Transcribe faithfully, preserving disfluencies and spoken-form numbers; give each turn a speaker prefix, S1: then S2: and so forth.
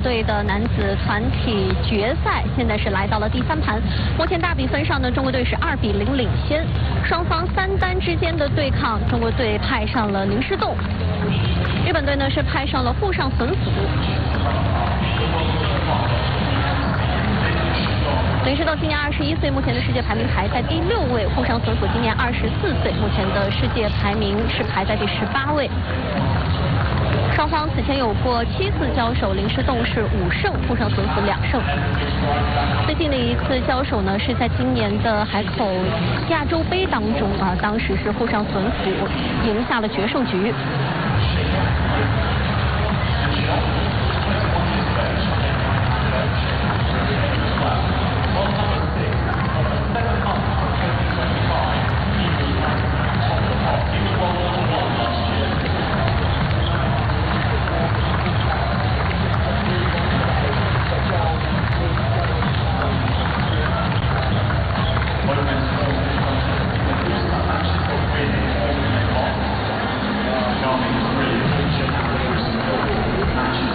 S1: 队的男子团体决赛，现在是来到了第三盘。目前大比分上呢，中国队是二比零领先。双方三单之间的对抗，中国队派上了林诗栋，日本队呢是派上了沪上隼辅。林诗栋今年二十一岁，目前的世界排名排在第六位；沪上隼辅今年二十四岁，目前的世界排名是排在第十八位。双方此前有过七次交手，林诗栋是五胜，沪上隼辅两胜。最近的一次交手呢，是在今年的海口亚洲杯当中啊，当时是沪上隼辅赢下了决胜局。